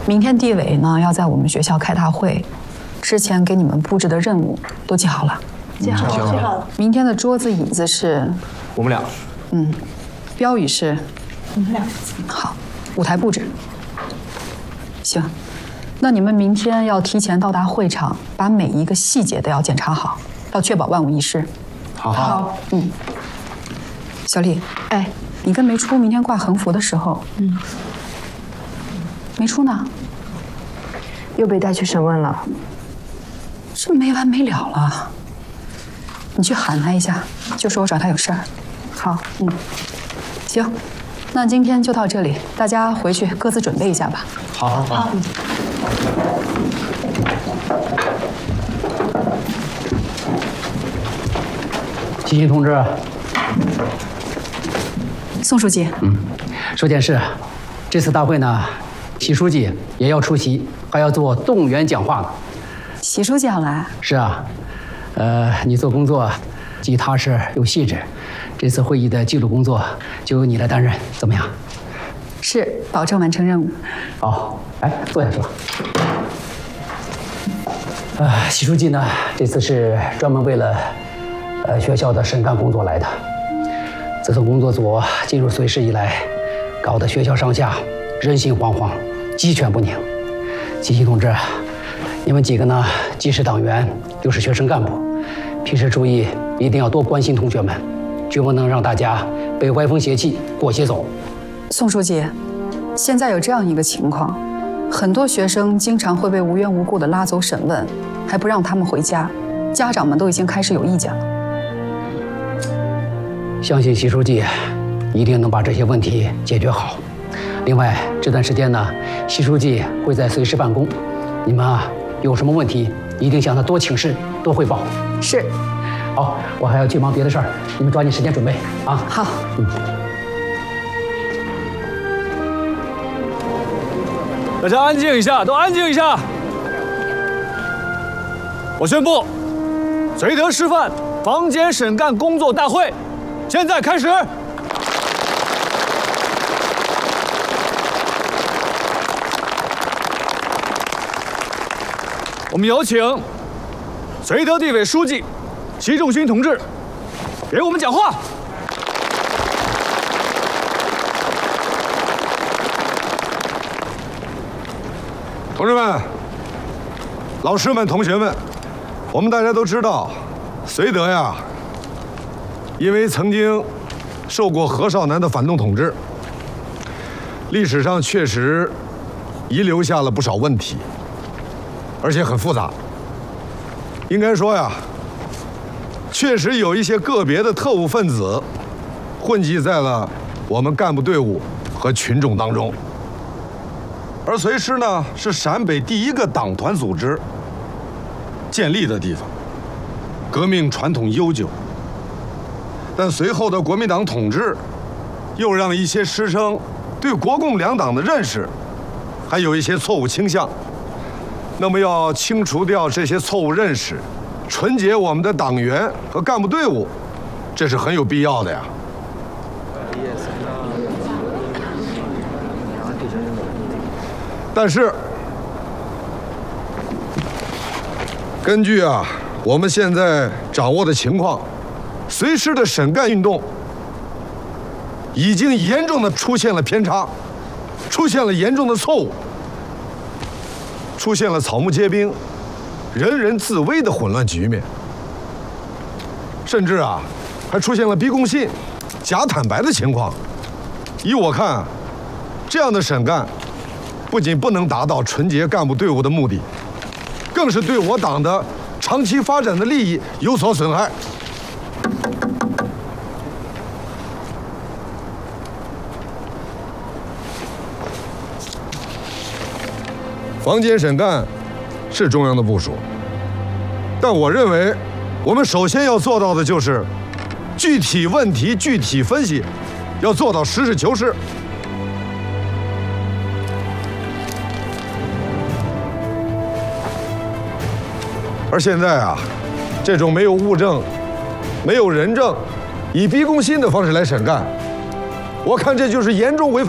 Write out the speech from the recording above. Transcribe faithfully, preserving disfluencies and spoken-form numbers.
明天地委呢要在我们学校开大会，之前给你们布置的任务都记好了。 记好了，记好了。 明天的桌子椅子是我们俩。 嗯，标语是我们俩。 好，舞台布置。行，那你们明天要提前到达会场，把每一个细节都要检查好，要确保万无一失。 好。 好。嗯。小丽，哎，你跟梅初明天挂横幅的时候，嗯，梅初呢？ 又被带去审问了。 这没完没了了。你去喊他一下，就说我找他有事儿。 好， 嗯，行，那今天就到这里，大家回去各自准备一下吧。 好，好，好。嗯、 齐新同志， 宋书记， 嗯，说件事，这次大会呢，习书记也要出席，还要做动员讲话呢。 习书记要来？ 是啊。呃，你做工作既踏实又细致，这次会议的记录工作就由你来担任，怎么样？ 是，保证完成任务。 好，哎，坐下去吧。呃，习书记呢，这次是专门为了呃学校的审干工作来的。自从工作组进入绥市以来，搞得学校上下人心惶惶，鸡犬不宁。齐新同志，你们几个呢，既是党员，又是学生干部，平时注意一定要多关心同学们，绝不能让大家被歪风邪气裹挟走。 宋书记，现在有这样一个情况，很多学生经常会被无缘无故的拉走审问，还不让他们回家，家长们都已经开始有意见了。 相信习书记一定能把这些问题解决好。另外，这段时间呢，习书记会在绥市办公，你们啊有什么问题，一定向他多请示、多汇报。 是。 好，我还要去忙别的事儿，你们抓紧时间准备啊。 好。 嗯。 大家安静一下，都安静一下。我宣布，绥德师范房间审干工作大会现在开始。我们有请绥德地委书记习仲勋同志给我们讲话。 同志们、老师们、同学们，我们大家都知道，绥德呀，因为曾经受过何绍南的反动统治，历史上确实遗留下了不少问题，而且很复杂。应该说呀，确实有一些个别的特务分子混迹在了我们干部队伍和群众当中。而绥师呢，是陕北第一个党团组织建立的地方，革命传统悠久。但随后的国民党统治，又让一些师生对国共两党的认识还有一些错误倾向。那么要清除掉这些错误认识，纯洁我们的党员和干部队伍，这是很有必要的呀。但是，根据啊我们现在掌握的情况，绥师的审干运动已经严重的出现了偏差，出现了严重的错误，出现了草木皆兵、人人自危的混乱局面，甚至啊还出现了逼供信、假坦白的情况。依我看，这样的审干不仅不能达到纯洁干部队伍的目的，更是对我党的长期发展的利益有所损害。房间审干是中央的部署，但我认为，我们首先要做到的就是具体问题具体分析，要做到实事求是。而现在啊，这种没有物证、没有人证，以逼供信的方式来审干，我看这就是严重违反